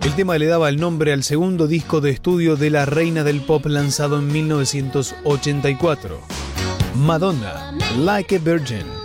El tema le daba el nombre al segundo disco de estudio de la reina del pop lanzado en 1984. Madonna, Like a Virgin.